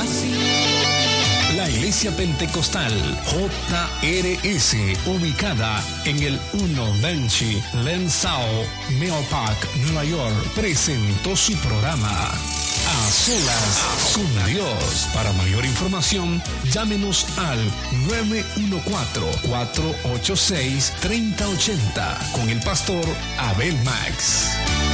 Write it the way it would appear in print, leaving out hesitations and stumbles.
La Iglesia Pentecostal JRS, ubicada en el 120 Lensao, Meo Park, Nueva York, presentó su programa A Solas con Dios. Para mayor información, llámenos al 914-486-3080 con el pastor Abel Max.